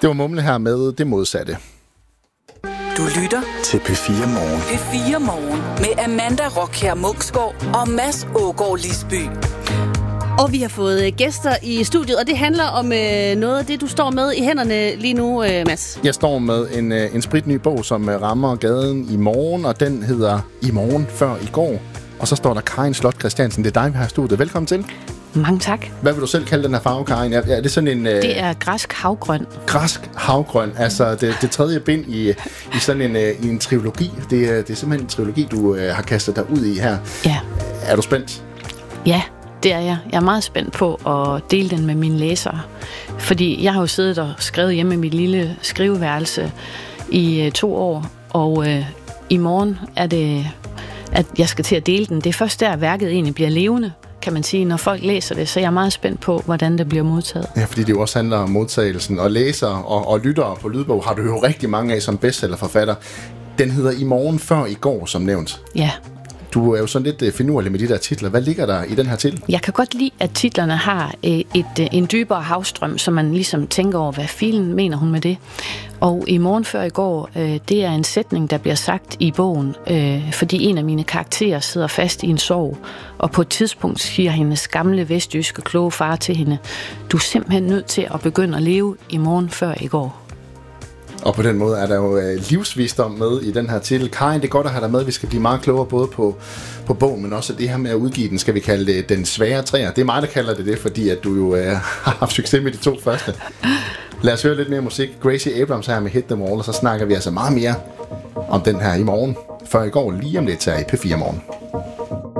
Det var Mumle her med det modsatte. Du lytter til P4 Morgen. P4 Morgen med Amanda Rockher Munksgaard og Mads Ågaard Lisby. Og vi har fået gæster i studiet, og det handler om noget af det, du står med i hænderne lige nu, Mads. Jeg står med en spritny bog, som rammer gaden i morgen, og den hedder I morgen før i går. Og så står der Karin Slot Christiansen. Det er dig, vi har i studiet. Velkommen til. Mange tak. Hvad vil du selv kalde den her farve, Karin? Er det sådan en... Det er græsk havgrøn. Græsk havgrøn. Altså det tredje bind i sådan en trilogi. Det er simpelthen en trilogi, du har kastet dig ud i her. Ja. Er du spændt? Ja, det er jeg. Jeg er meget spændt på at dele den med mine læsere. Fordi jeg har jo siddet og skrevet hjemme i mit lille skriveværelse i 2 år. Og i morgen er det, at jeg skal til at dele den. Det er først der, værket egentlig bliver levende, kan man sige, når folk læser det. Så jeg er meget spændt på, hvordan det bliver modtaget. Ja, fordi det jo også handler om modtagelsen. Og læsere og lyttere på lydbog har du jo rigtig mange af som bestsellerforfatter. Den hedder I morgen før i går, som nævnt. Ja. Du er jo sådan lidt finurlig med de der titler. Hvad ligger der i den her titel? Jeg kan godt lide, at titlerne har en dybere havstrøm, så man ligesom tænker over, hvad filen mener hun med det. Og I morgen før i går, det er en sætning, der bliver sagt i bogen, fordi en af mine karakterer sidder fast i en sorg, og på et tidspunkt siger hendes gamle vestjyske kloge far til hende, du er simpelthen nødt til at begynde at leve i morgen før i går. Og på den måde er der jo livsvisdom med i den her titel. Karin, det er godt at have dig med. Vi skal blive meget klogere både på bogen, men også det her med at udgive den, skal vi kalde det den svære træer. Det er mig, der kalder det, fordi at du jo har haft succes med de 2 første. Lad os høre lidt mere musik. Gracie Abrams her med Hit Them All, og så snakker vi altså meget mere om den her i morgen før i går, lige om lidt her i P4 Morgen.